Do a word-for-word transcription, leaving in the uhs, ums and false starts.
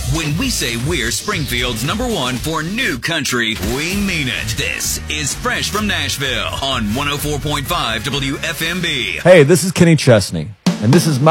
When we say we're Springfield's number one for new country, we mean it. This is Fresh from Nashville on one oh four point five W F M B. Hey, this is Kenny Chesney, and this is my